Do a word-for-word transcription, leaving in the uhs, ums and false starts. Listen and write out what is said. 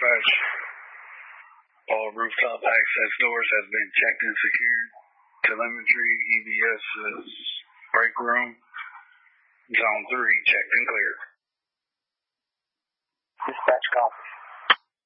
dispatch. All rooftop access doors have been checked and secured. Telemetry, E B S, break room. Zone three checked and cleared. Dispatch copy.